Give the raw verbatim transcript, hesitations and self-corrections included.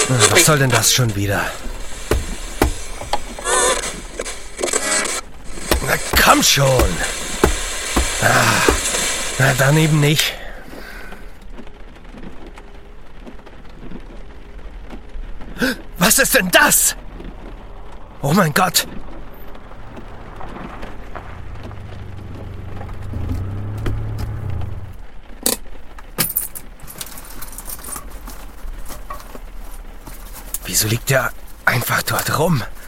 Was soll denn das schon wieder? Na komm schon! Ah, na dann eben nicht. Was ist denn das? Oh mein Gott! Wieso liegt der einfach dort rum?